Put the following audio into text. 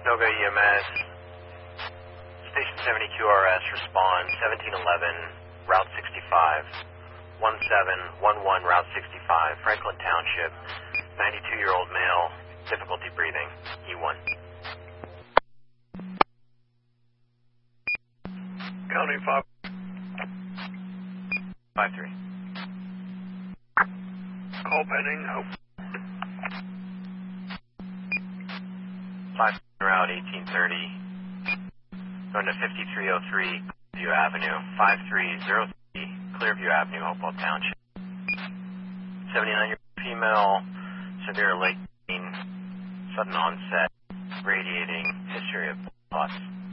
Noga EMS, Station 72RS, respond 1711, Route 65, 1711 Route 65, Franklin Township, 92-year-old male, difficulty breathing, E1. County 5. 5-3. Call pending. Hope. 5 Route 1830, going to 5303 Clearview Avenue, 5303 Clearview Avenue, Hopewell Township. 79-year-old female, severe leg pain, sudden onset, radiating, history of blood loss.